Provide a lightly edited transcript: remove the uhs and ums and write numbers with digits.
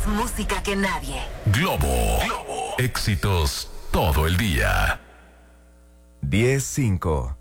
Más música que nadie. Globo. Éxitos todo el día. 10-5.